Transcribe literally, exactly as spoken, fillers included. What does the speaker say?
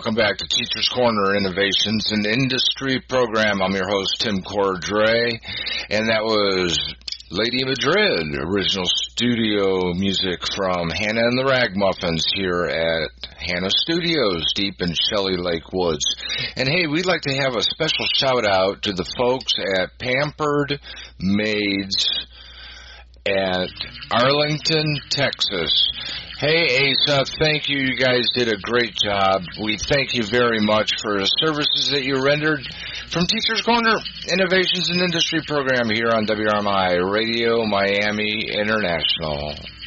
welcome back to Teacher's Corner Innovations in Industry program. I'm your host, Tim Cordray, and that was Lady Madrid, original studio music from Hannah and the Ragmuffins here at Hannah Studios, deep in Shelley Lake Woods. And hey, we'd like to have a special shout out to the folks at Pampered Maids at Arlington, Texas. Hey, Asa, thank you. You guys did a great job. We thank you very much for the services that you rendered from Teacher's Corner Innovations in Industry program here on W R M I Radio Miami International.